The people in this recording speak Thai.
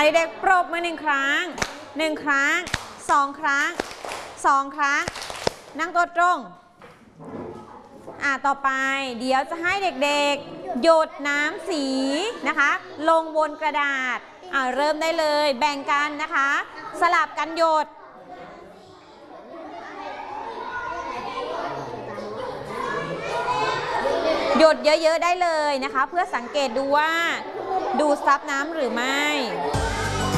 เด็กปรบมือ1 ครั้ง1 ครั้ง2 ครั้ง2 ครั้งนั่งตัวตรงต่อไปเดี๋ยวจะให้เด็กๆหยดน้ำสีนะคะลงบนกระดาษเริ่มได้เลยแบ่งกันนะคะสลับกันหยดหยดเยอะๆได้เลยนะคะเพื่อสังเกตดูว่าดูดซับน้ำหรือไม่